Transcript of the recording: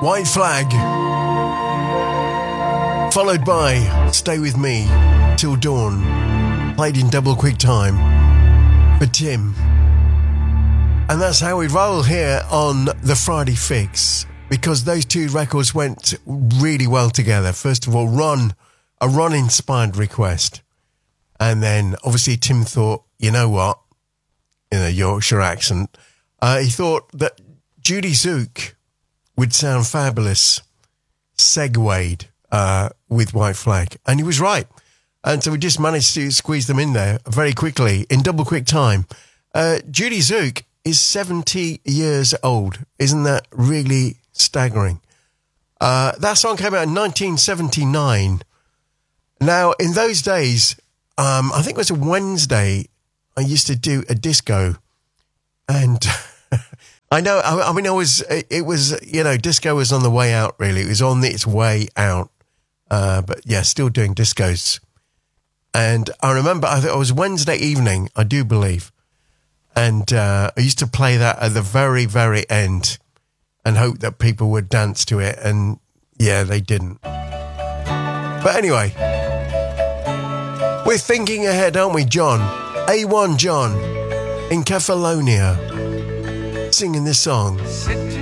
White Flag, followed by Stay With Me Till Dawn, played in double quick time for Tim. And that's how we roll here on the Friday Fix, because those two records went really well together. First of all, a Ron-inspired request. And then, obviously, Tim thought, you know what? In a Yorkshire accent. He thought that Judy Zook would sound fabulous, segued with White Flag. And he was right. And so we just managed to squeeze them in there very quickly, in double quick time. Judy Zook is 70 years old. Isn't that really staggering? That song came out in 1979. Now, in those days, I think it was a Wednesday, I used to do a disco. And I know, it was, you know, disco was on the way out, really. It was on its way out. But yeah, still doing discos. And I remember, I think it was Wednesday evening, I do believe. And I used to play that at the very, very end and hope that people would dance to it. And yeah, they didn't. But anyway, we're thinking ahead, aren't we, John? A1 John in Kefalonia singing this song.